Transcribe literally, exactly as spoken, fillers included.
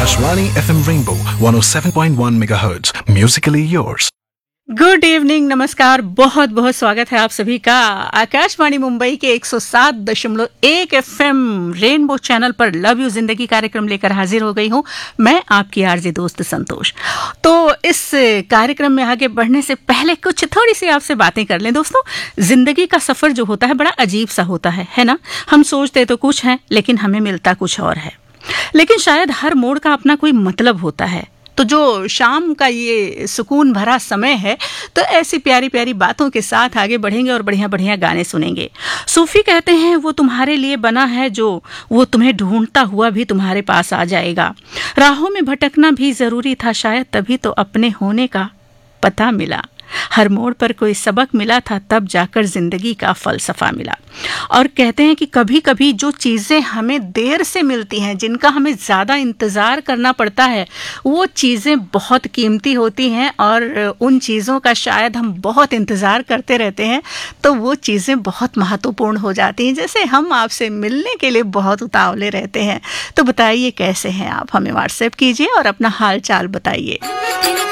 Akashvani F M Rainbow one oh seven point one megahertz. Musically yours. Good evening, नमस्कार, बहुत बहुत स्वागत है आप सभी का आकाशवाणी मुंबई के एक सौ सात दशमलव एक एफएम रेनबो चैनल पर लव यू जिंदगी कार्यक्रम लेकर हाजिर हो गई हूं मैं, आपकी आरजे दोस्त संतोष। तो इस कार्यक्रम में आगे बढ़ने से पहले कुछ थोड़ी सी आपसे बातें कर लें। दोस्तों, जिंदगी का सफर जो होता है बड़ा अजीब सा होता है है ना। हम सोचते तो कुछ है लेकिन हमें मिलता कुछ और है। लेकिन शायद हर मोड़ का अपना कोई मतलब होता है। तो जो शाम का ये सुकून भरा समय है, तो ऐसी प्यारी प्यारी बातों के साथ आगे बढ़ेंगे और बढ़िया बढ़िया गाने सुनेंगे। सूफी कहते हैं वो तुम्हारे लिए बना है जो वो तुम्हें ढूंढता हुआ भी तुम्हारे पास आ जाएगा। राहों में भटकना भी जरूरी था शायद, तभी तो अपने होने का पता मिला। हर मोड़ पर कोई सबक मिला था, तब जाकर जिंदगी का फलसफा मिला। और कहते हैं कि कभी कभी जो चीज़ें हमें देर से मिलती हैं, जिनका हमें ज़्यादा इंतज़ार करना पड़ता है, वो चीज़ें बहुत कीमती होती हैं। और उन चीज़ों का शायद हम बहुत इंतज़ार करते रहते हैं तो वो चीज़ें बहुत महत्वपूर्ण हो जाती हैं। जैसे हम आपसे मिलने के लिए बहुत उतावले रहते हैं। तो बताइए कैसे हैं आप, हमें व्हाट्सएप कीजिए और अपना हाल चाल बताइए।